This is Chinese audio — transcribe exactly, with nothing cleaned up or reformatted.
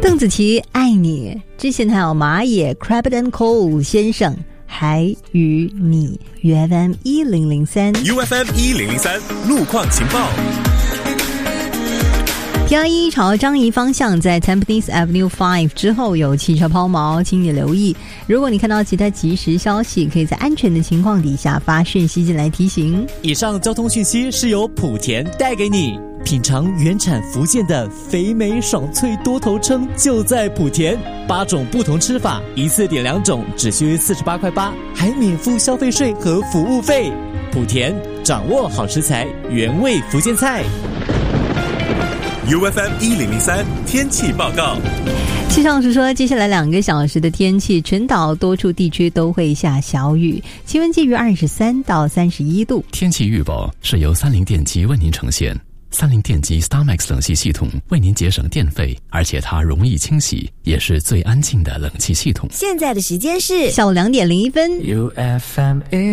邓紫棋爱你，之前还有马野 Crabbit and Cole 先生还与你 U F M 一零零三 U F M 一零零三路况情报。 T R 一朝樟宜方向在 Tampines Avenue 五之后有汽车抛锚，请你留意。如果你看到其他即时消息，可以在安全的情况底下发讯息进来提醒。 以上交通讯息是由莆田带给你。品尝原产福建的肥美爽脆多头鲭就在莆田，八种不同吃法，一次点两种只需四十八块八，还免付消费税和服务费。莆田掌握好食材，原味福建菜。 U F M 一零零三天气报告。 气象署说，接下来两个小时的天气，全岛多处地区都会下小雨，气温介于二十三到三十一度。 天气预报是由三菱电机为您呈现。三菱电机 StarMax 冷气系统为您节省电费，而且它容易清洗，也是最安静的冷气系统。 现在的时间是下午两点零一分。 U F M